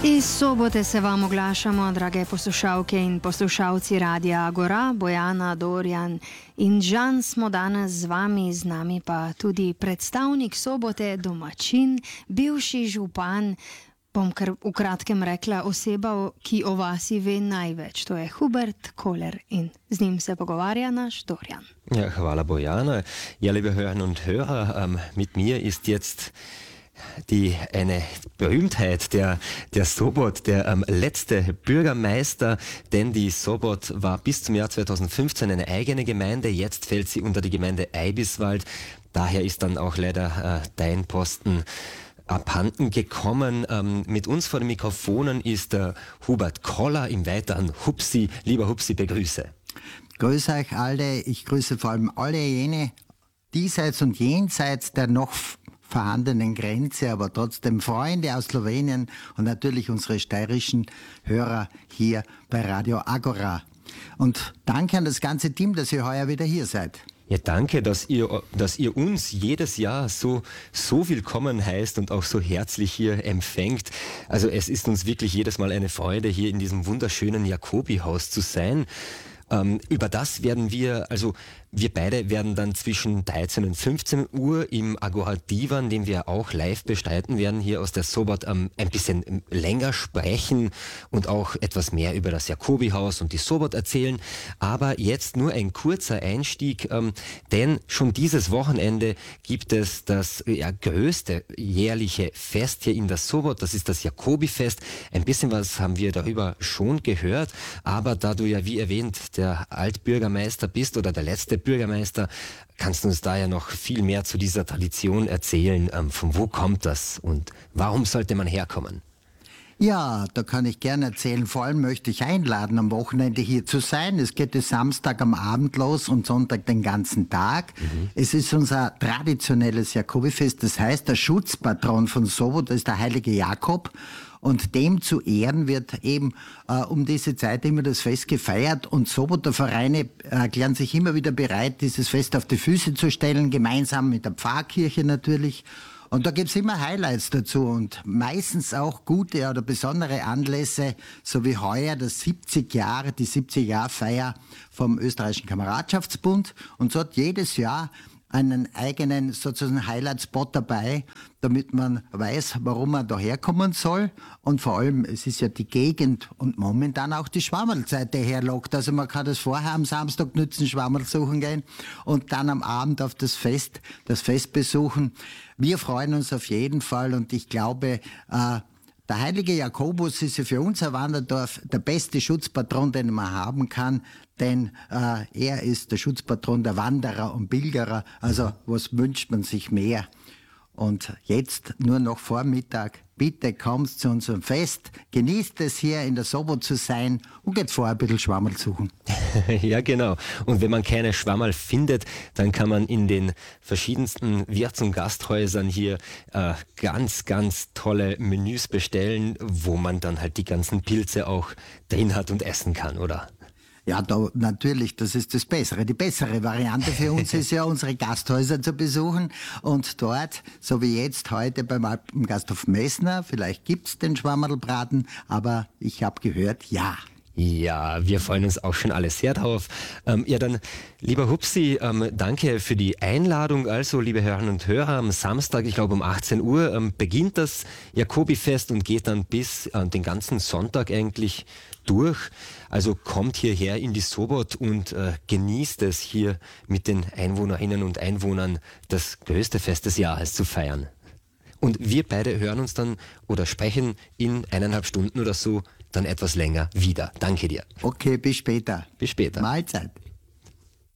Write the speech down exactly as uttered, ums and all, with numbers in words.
Iz sobote se vam oglašamo, drage poslušalke in poslušalci Radia Agora, Bojana, Dorjan in Žan smo danes z vami, z nami pa tudi predstavnik sobote, domačin, bivši župan, bom kar v kratkem rekla, oseba, ki o vasi ve največ, to je Hubert Koller in z njim se pogovarja naš Dorjan. Ja, hvala Bojana. Ja, liebe Hörerinnen und Hörer, ähm, mit mir ist jetzt die eine Berühmtheit, der, der Sobot, der ähm, letzte Bürgermeister, denn die Sobot war bis zum Jahr zweitausendfünfzehn eine eigene Gemeinde, jetzt fällt sie unter die Gemeinde Eibiswald, daher ist dann auch leider äh, dein Posten abhanden gekommen. Ähm, mit uns vor den Mikrofonen ist der Hubert Koller, im Weiteren Hupsi. Lieber Hupsi, begrüße. Grüße euch alle, ich grüße vor allem alle jene, diesseits und jenseits der noch vorhandenen Grenze, aber trotzdem Freunde aus Slowenien und natürlich unsere steirischen Hörer hier bei Radio Agora. Und danke an das ganze Team, dass ihr heuer wieder hier seid. Ja, danke, dass ihr, dass ihr uns jedes Jahr so, so willkommen heißt und auch so herzlich hier empfängt. Also es ist uns wirklich jedes Mal eine Freude, hier in diesem wunderschönen Jakobi-Haus zu sein. Ähm, über das werden wir, also wir beide werden dann zwischen dreizehn und fünfzehn Uhr im Agora Divan, den wir auch live bestreiten werden, hier aus der Sobot ähm, ein bisschen länger sprechen und auch etwas mehr über das Jakobi-Haus und die Sobot erzählen. Aber jetzt nur ein kurzer Einstieg, ähm, denn schon dieses Wochenende gibt es das ja, größte jährliche Fest hier in der Sobot, das ist das Jakobi-Fest. Ein bisschen was haben wir darüber schon gehört, aber da du ja wie erwähnt der Altbürgermeister bist oder der letzte Bürgermeister, kannst du uns da ja noch viel mehr zu dieser Tradition erzählen. Ähm, von wo kommt das und warum sollte man herkommen? Ja, da kann ich gerne erzählen. Vor allem möchte ich einladen, am Wochenende hier zu sein. Es geht es Samstag am Abend los und Sonntag den ganzen Tag. Mhm. Es ist unser traditionelles Jakobifest. Das heißt, der Schutzpatron von Sobot, das ist der heilige Jakob. Und dem zu Ehren wird eben äh, um diese Zeit immer das Fest gefeiert. Und Soboter Vereine erklären sich immer wieder bereit, dieses Fest auf die Füße zu stellen, gemeinsam mit der Pfarrkirche natürlich. Und da gibt's immer Highlights dazu und meistens auch gute oder besondere Anlässe, so wie heuer das siebzig Jahre, die siebzig Jahr Feier vom Österreichischen Kameradschaftsbund. Und so hat jedes Jahr einen eigenen sozusagen Highlight-Spot dabei, damit man weiß, warum man da herkommen soll. Und vor allem, es ist ja die Gegend und momentan auch die Schwammerlzeit, die herlockt. Also man kann das vorher am Samstag nützen, Schwammerl suchen gehen und dann am Abend auf das Fest, das Fest besuchen. Wir freuen uns auf jeden Fall und ich glaube, äh, der heilige Jakobus ist ja für unser Wanderdorf der beste Schutzpatron, den man haben kann, denn äh, er ist der Schutzpatron der Wanderer und Pilgerer. Also was wünscht man sich mehr? Und jetzt nur noch Vormittag. Bitte kommt zu unserem Fest, genießt es hier in der Sobot zu sein und geht vorher ein bisschen Schwammerl suchen. Ja, genau. Und wenn man keine Schwammerl findet, dann kann man in den verschiedensten Wirts- und Gasthäusern hier äh, ganz, ganz tolle Menüs bestellen, wo man dann halt die ganzen Pilze auch drin hat und essen kann, oder? Ja, da, natürlich, das ist das Bessere. Die bessere Variante für uns ist ja, unsere Gasthäuser zu besuchen und dort, so wie jetzt heute beim Alpengasthof Messner, vielleicht gibt's den Schwammerlbraten, aber ich habe gehört, ja. Ja, wir freuen uns auch schon alle sehr drauf. Ähm, ja, dann, lieber Hupsi, ähm, danke für die Einladung. Also, liebe Hörerinnen und Hörer, am Samstag, ich glaube um achtzehn Uhr, ähm, beginnt das Jakobi-Fest und geht dann bis äh, den ganzen Sonntag eigentlich durch. Also kommt hierher in die Sobot und äh, genießt es hier mit den Einwohnerinnen und Einwohnern das größte Fest des Jahres zu feiern. Und wir beide hören uns dann oder sprechen in eineinhalb Stunden oder so dann etwas länger wieder. Danke dir. Okay, bis später. Bis später. Mahlzeit.